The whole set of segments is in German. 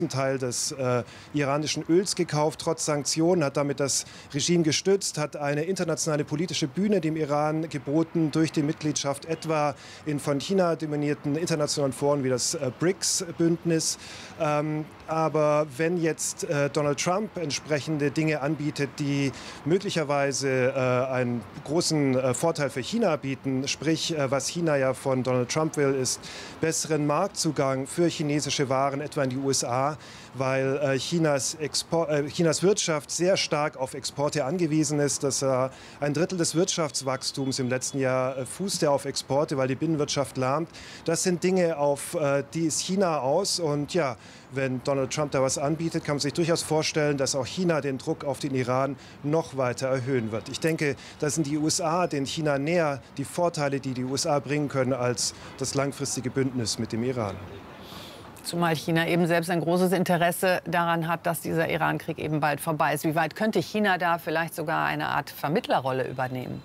Teil des iranischen Öls gekauft, trotz Sanktionen, hat damit das Regime gestützt, hat eine internationale politische Bühne dem Iran geboten durch die Mitgliedschaft etwa in von China dominierten internationalen Foren wie das BRICS-Bündnis. Aber wenn jetzt Donald Trump entsprechende Dinge anbietet, die möglicherweise einen großen Vorteil für China bieten, sprich, was China ja von Donald Trump will, ist besseren Marktzugang für chinesische Waren, etwa in die USA, weil Chinas Wirtschaft sehr stark auf Exporte angewiesen ist. Dass ein Drittel des Wirtschaftswachstums im letzten Jahr fußte auf Exporte, weil die Binnenwirtschaft lahmt. Das sind Dinge, auf die ist China aus. Und ja, wenn Donald Trump da was anbietet, kann man sich durchaus vorstellen, dass auch China den Druck auf den Iran noch weiter erhöhen wird. Ich denke, das sind die USA, den China näher, die Vorteile, die die USA bringen können, als das langfristige Bündnis mit dem Iran. Zumal China eben selbst ein großes Interesse daran hat, dass dieser Iran-Krieg eben bald vorbei ist. Wie weit könnte China da vielleicht sogar eine Art Vermittlerrolle übernehmen?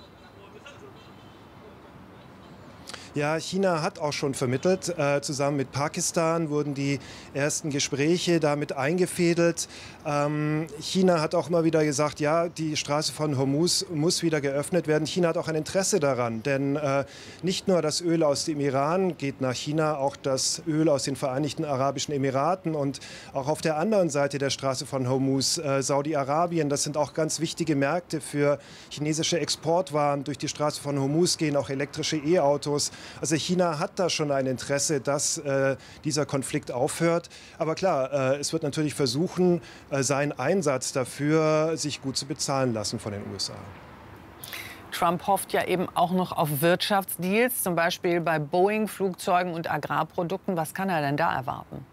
Ja, China hat auch schon vermittelt. Zusammen mit Pakistan wurden die ersten Gespräche damit eingefädelt. China hat auch immer wieder gesagt, ja, die Straße von Hormuz muss wieder geöffnet werden. China hat auch ein Interesse daran, denn nicht nur das Öl aus dem Iran geht nach China, auch das Öl aus den Vereinigten Arabischen Emiraten und auch auf der anderen Seite der Straße von Hormuz, Saudi-Arabien. Das sind auch ganz wichtige Märkte für chinesische Exportwaren. Durch die Straße von Hormuz gehen auch elektrische E-Autos. Also China hat da schon ein Interesse, dass dieser Konflikt aufhört. Aber klar, es wird natürlich versuchen, seinen Einsatz dafür sich gut zu bezahlen lassen von den USA. Trump hofft ja eben auch noch auf Wirtschaftsdeals, zum Beispiel bei Boeing, Flugzeugen und Agrarprodukten. Was kann er denn da erwarten?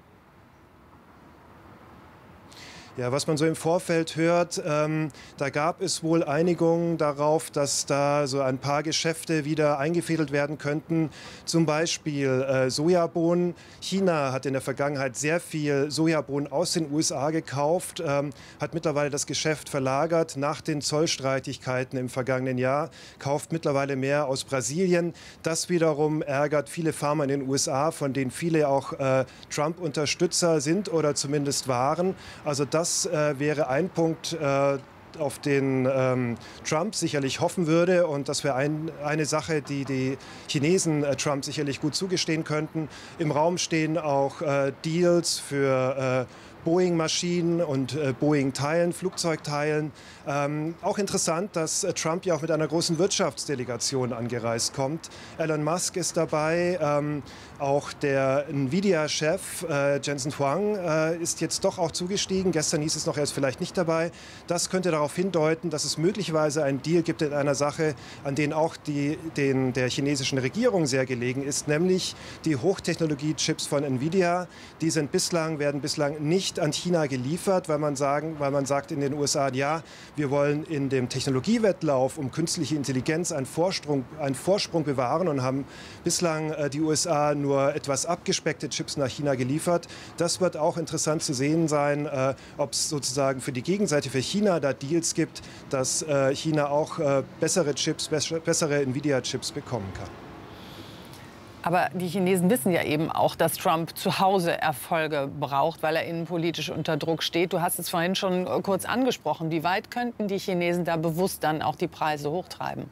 Ja, was man so im Vorfeld hört, da gab es wohl Einigungen darauf, dass da so ein paar Geschäfte wieder eingefädelt werden könnten. Zum Beispiel Sojabohnen. China hat in der Vergangenheit sehr viel Sojabohnen aus den USA gekauft, hat mittlerweile das Geschäft verlagert nach den Zollstreitigkeiten im vergangenen Jahr, kauft mittlerweile mehr aus Brasilien. Das wiederum ärgert viele Farmer in den USA, von denen viele auch Trump-Unterstützer sind oder zumindest waren. Also das wäre ein Punkt, auf den Trump sicherlich hoffen würde. Und das wäre eine Sache, die die Chinesen Trump sicherlich gut zugestehen könnten. Im Raum stehen auch Deals für Boeing-Maschinen und Boeing-Teilen, Flugzeugteilen. Auch interessant, dass Trump ja auch mit einer großen Wirtschaftsdelegation angereist kommt. Elon Musk ist dabei, auch der Nvidia-Chef Jensen Huang ist jetzt doch auch zugestiegen. Gestern hieß es noch, er ist vielleicht nicht dabei. Das könnte darauf hindeuten, dass es möglicherweise einen Deal gibt in einer Sache, an den auch der chinesischen Regierung sehr gelegen ist, nämlich die Hochtechnologie-Chips von Nvidia. Die werden bislang nicht an China geliefert, weil man sagt in den USA, ja, wir wollen in dem Technologiewettlauf um künstliche Intelligenz einen Vorsprung bewahren und haben bislang die USA nur etwas abgespeckte Chips nach China geliefert. Das wird auch interessant zu sehen sein, ob es sozusagen für die Gegenseite, für China, da Deals gibt, dass China auch bessere Nvidia-Chips bekommen kann. Aber die Chinesen wissen ja eben auch, dass Trump zu Hause Erfolge braucht, weil er innenpolitisch unter Druck steht. Du hast es vorhin schon kurz angesprochen. Wie weit könnten die Chinesen da bewusst dann auch die Preise hochtreiben?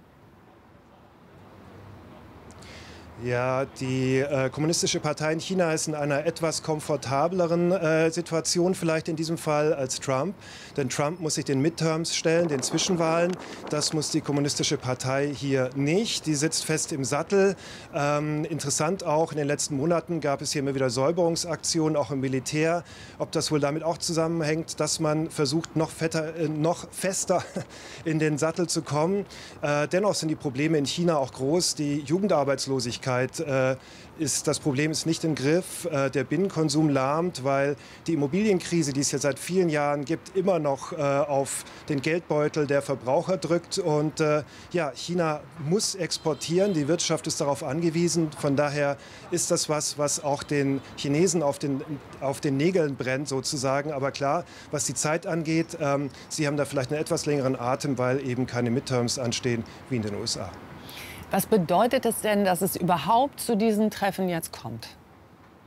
Ja, die Kommunistische Partei in China ist in einer etwas komfortableren Situation vielleicht in diesem Fall als Trump. Denn Trump muss sich den Midterms stellen, den Zwischenwahlen. Das muss die Kommunistische Partei hier nicht. Die sitzt fest im Sattel. Interessant auch, in den letzten Monaten gab es hier immer wieder Säuberungsaktionen, auch im Militär. Ob das wohl damit auch zusammenhängt, dass man versucht, noch fester in den Sattel zu kommen. Dennoch sind die Probleme in China auch groß. Die Jugendarbeitslosigkeit das Problem ist nicht im Griff. Der Binnenkonsum lahmt, weil die Immobilienkrise, die es ja seit vielen Jahren gibt, immer noch auf den Geldbeutel der Verbraucher drückt. Und ja, China muss exportieren. Die Wirtschaft ist darauf angewiesen. Von daher ist das was auch den Chinesen auf den Nägeln brennt sozusagen. Aber klar, was die Zeit angeht, sie haben da vielleicht einen etwas längeren Atem, weil eben keine Midterms anstehen wie in den USA. Was bedeutet es denn, dass es überhaupt zu diesen Treffen jetzt kommt?